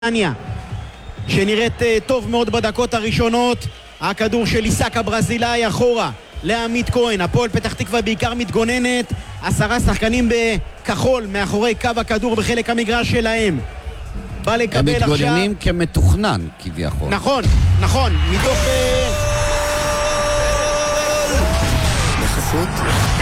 נתניה שנראית טוב מאוד בדקות הראשונות. הכדור של איסק הברזילאי אחורה לעמית כהן. הפועל פתח תקווה בעיקר מתגוננת, 10 שחקנים בכחול מאחורי קו הכדור בחלק המגרש שלהם. בא לקבל עכשיו... הם מתגוננים כמתוכנן כביכול. נכון, נכון, מתוך... בחסות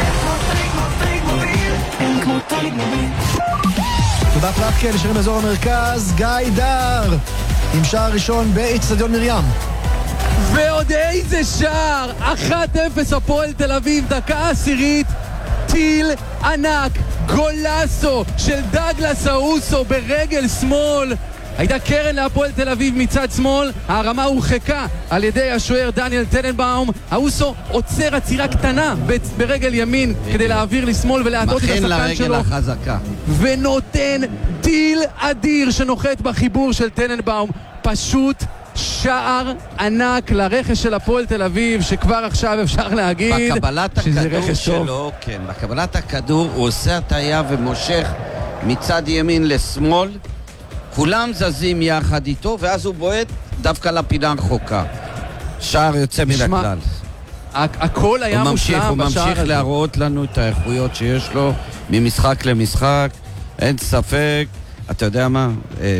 תודה פלטקה, נשארים באזור המרכז. גיא דר עם שער ראשון באצטדיון מרים. ועוד איזה שער! 1-0 הפועל תל אביב, דקה עשירית, טיל ענק, גולסו של דגלס אוסו ברגל שמאל. הייתה קרן להפועל תל אביב מצד שמאל, הרמה הורחקה על ידי השוער דניאל טננבאום. אוסו עוצר עצירה קטנה ברגל ימין כדי להעביר לשמאל ולהטות את השחקן שלו, החזקה. ונותן טיל אדיר שנוחת בחיבור של טננבאום. פשוט שער ענק לרכש של הפועל תל אביב, שכבר עכשיו אפשר להגיד שזה רכש טוב. כן, בקבלת הכדור הוא עושה הטעיה ומושך מצד ימין לשמאל, כולם זזים יחד איתו, ואז הוא בועט דווקא לפינה רחוקה. שער יוצא מן הכלל. הכל היה מושלם. הוא ממשיך להראות לנו את האיכויות שיש לו ממשחק למשחק. אין ספק, אתה יודע מה,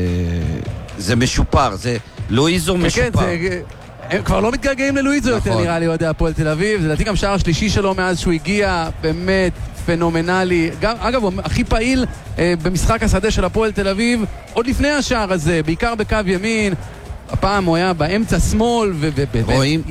זה משופר, זה לואיזו משופר. הם כבר לא מתגעגעים ללואיזו יותר, נראה לי, אוהדי הפועל תל אביב. זה לדעתי גם שער השלישי שלו מאז שהוא הגיע, באמת פנומנלי. אגב, הוא הכי פעיל במשחק השדה של הפועל תל אביב עוד לפני השער הזה, בעיקר בקו ימין. הפעם הוא היה באמצע שמאל, רואים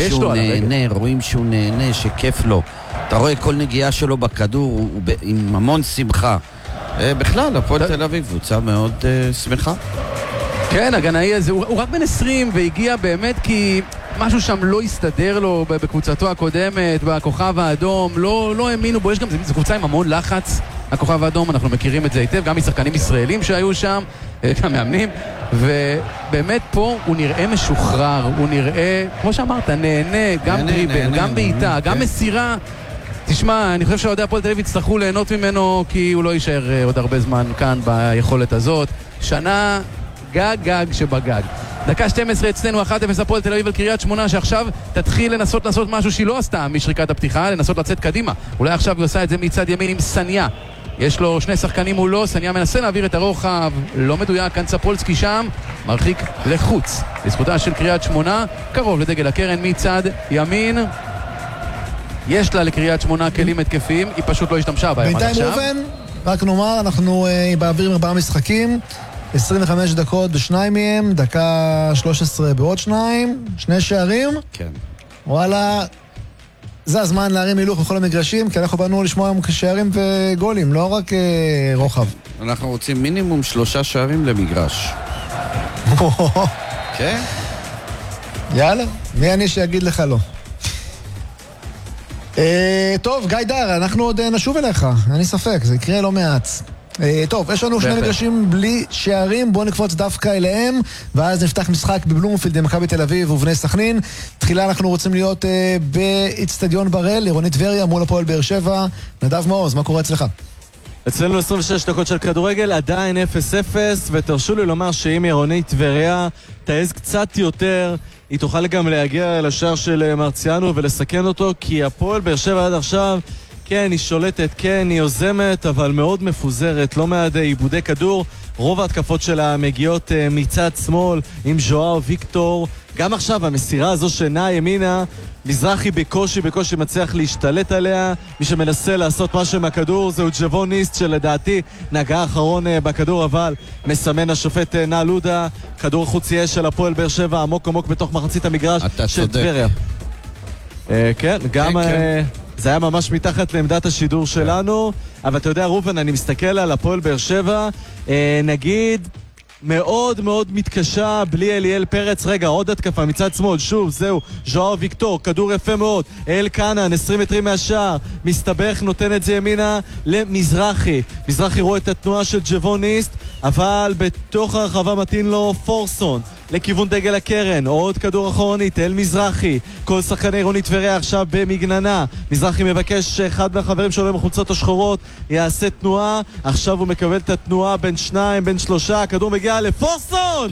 שהוא נהנה, שכיף לו. אתה רואה כל נגיעה שלו בכדור, הוא עם המון שמחה. בכלל, הפועל תל אביב קבוצה מאוד שמחה. כן, הגנאי הזה, הוא רק בן 20 והגיע באמת כי משהו שם לא הסתדר לו בקבוצתו הקודמת, בכוכב האדום, לא האמינו בו. יש גם, זו קבוצה עם המון לחץ, הכוכב האדום, אנחנו מכירים את זה היטב, גם משחקנים ישראלים שהיו שם, גם מאמנים, ובאמת פה הוא נראה משוחרר, הוא נראה, כמו שאמרת, נהנה, גם דריבל, גם בעיטה, גם מסירה. תשמע, אני חושב שהאוהדי הפועל תל אביב יצטרכו ליהנות ממנו, כי הוא לא יישאר עוד הרבה זמן כאן ביכולת הזאת. שנה גג שבגג. דקה 12 אצלנו 1-0 הפועל תל אביב על קריית שמונה, שעכשיו תתחיל לנסות לעשות משהו שהיא לא עשתה משריקת הפתיחה, לנסות לצאת קדימה. אולי עכשיו היא עושה את זה מצד ימין עם סניה. יש לו שני שחקנים מולו, סניה מנסה להעביר את הרוחב, לא מדויק, כאן צפולסקי שם, מרחיק לחוץ. לזכותה של קריית שמונה, קרוב לדגל הקרן מצד ימין. יש לה לקריית שמונה כלים התקפיים, היא פשוט לא השתמשה בהם עד עכשיו. בינתיים ראובן, רק נאמר, אנחנו באוויר עם 4 משחקים, 25 דקות בשניים מהם, דקה 13 בעוד שניים, 2 שערים. כן. וואלה, זה הזמן להרים הילוך בכל המגרשים, כי אנחנו באנו לשמוע היום שערים וגולים, לא רק רוחב. אנחנו רוצים מינימום 3 שערים למגרש. כן? יאללה, מי אני שיגיד לך לא. טוב, גיא דר, אנחנו עוד נשוב אליך, אין לי ספק, זה יקרה לא מעט. טוב, יש לנו 2 מגרשים בלי שערים, בואו נקפוץ דווקא אליהם, ואז נפתח משחק בבלומפילד במכבי תל אביב ובני סכנין. תחילה אנחנו רוצים להיות באצטדיון בראל, עירונית טבריה מול הפועל באר שבע. נדב מעוז, מה קורה אצלך? אצלנו 26 דקות של כדורגל, עדיין 0-0, ותרשו לי לומר שאם עירונית טבריה תעז קצת יותר, היא תוכל גם להגיע לשער של מרציאנו ולסכן אותו, כי הפועל באר שבע עד עכשיו, כן, היא שולטת, כן, היא יוזמת, אבל מאוד מפוזרת, לא מעט עיבודי כדור. רוב ההתקפות שלה מגיעות מצד שמאל עם ז'ואאו ויקטור. גם עכשיו המסירה הזו שנעה ימינה, מזרחי בקושי מצליח להשתלט עליה. מי שמנסה לעשות משהו מהכדור זהו ג'בוניסט, שלדעתי נגע אחרון בכדור, אבל מסמן השופט נעלודה. כדור חוצייה של הפועל באר שבע עמוק בתוך מחצית המגרש של טבריה. כן, גם... זה היה ממש מתחת לעמדת השידור שלנו, אבל אתה יודע רובן, אני מסתכל על הפועל באר שבע, נגיד מאוד מתקשה בלי אליאל פרץ. רגע, עוד התקפה מצד שמאל, שוב, זהו, ז'ואאו ויקטור, כדור יפה מאוד, אל קאנן, 20 מטרים מהשער, מסתבך, נותן את זה ימינה למזרחי. מזרחי רואה את התנועה של ג'בוניסט, אבל בתוך הרחבה מתאים לו פורסון. לכיוון דגל הקרן, עוד כדור אחורנית אל מזרחי, כל שחקני עירוני טבריה עכשיו במגננה, מזרחי מבקש שאחד מהחברים שלו עם החולצות השחורות יעשה תנועה, עכשיו הוא מקבל את התנועה בין שניים, בין שלושה, הכדור מגיע לפורסון,